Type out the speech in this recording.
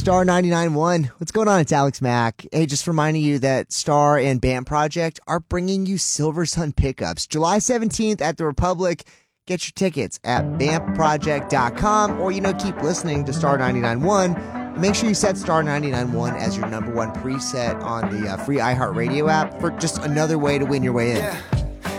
Star 99.1. What's going on? It's Alex Mack. Hey, just reminding you that Star and BAM Project are bringing you Silver Sun pickups. July 17th at the Republic. Get your tickets at BAMProject.com or, keep listening to Star 99.1. Make sure you set Star 99.1 as your number one preset on the free iHeartRadio app for just another way to win your way in. Yeah.